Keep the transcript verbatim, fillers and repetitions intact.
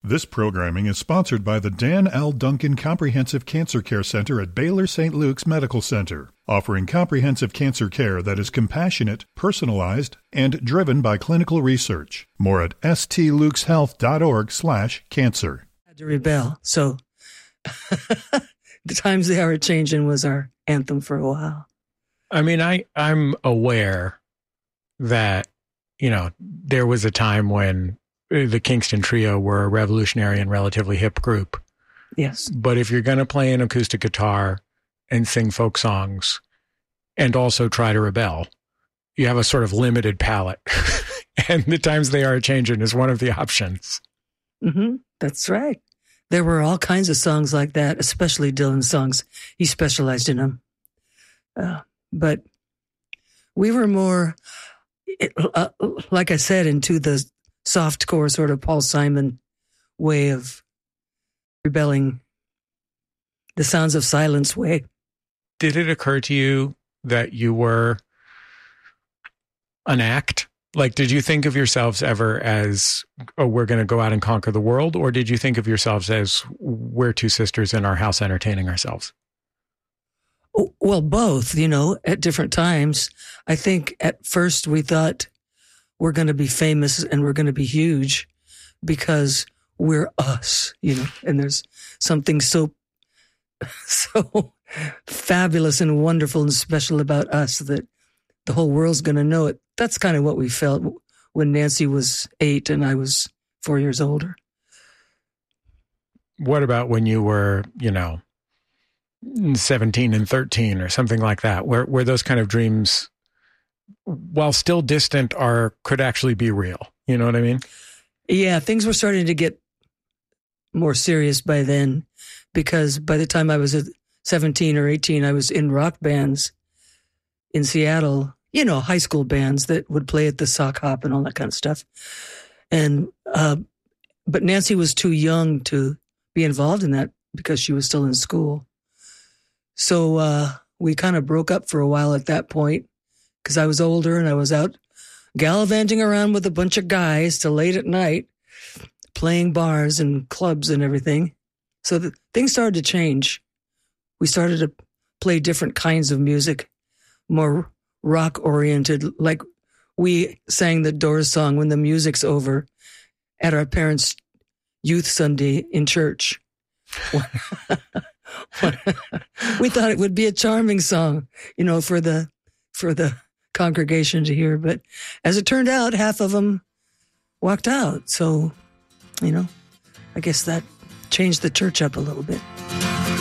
This programming is sponsored by the Dan L. Duncan Comprehensive Cancer Care Center at Baylor Saint Luke's Medical Center, offering comprehensive cancer care that is compassionate, personalized, and driven by clinical research. More at stlukeshealth.org slash cancer. Had to rebel, so the times they are changing was our anthem for a while. I mean, I, I'm aware that, you know, there was a time when the Kingston Trio were a revolutionary and relatively hip group. Yes. But if you're going to play an acoustic guitar and sing folk songs and also try to rebel, you have a sort of limited palette. And the times they are changing is one of the options. Mm-hmm. That's right. There were all kinds of songs like that, especially Dylan's songs. He specialized in them. Uh, but we were more, uh, like I said, into the softcore sort of Paul Simon way of rebelling, the Sounds of Silence way. Did it occur to you that you were an act? Like, did you think of yourselves ever as, oh, we're going to go out and conquer the world? Or did you think of yourselves as, we're two sisters in our house entertaining ourselves? Well, both, you know, at different times. I think at first we thought we're going to be famous and we're going to be huge because we're us, you know, and there's something so, so fabulous and wonderful and special about us that the whole world's going to know it. That's kind of what we felt when Nancy was eight and I was four years older. What about when you were, you know, seventeen and thirteen or something like that, where, where those kind of dreams, while still distant, are, could actually be real? You know what I mean? Yeah, things were starting to get more serious by then, because by the time I was at seventeen or eighteen, I was in rock bands in Seattle, you know, high school bands that would play at the sock hop and all that kind of stuff. And, uh, but Nancy was too young to be involved in that because she was still in school. So uh, we kind of broke up for a while at that point because I was older and I was out gallivanting around with a bunch of guys till late at night, playing bars and clubs and everything. So the, things started to change. We started to play different kinds of music, more rock-oriented, like we sang the Doors song, When the Music's Over, at our parents' youth Sunday in church. We thought it would be a charming song, you know, for the for the congregation to hear. But as it turned out, half of them walked out. So, you know, I guess that changed the church up a little bit.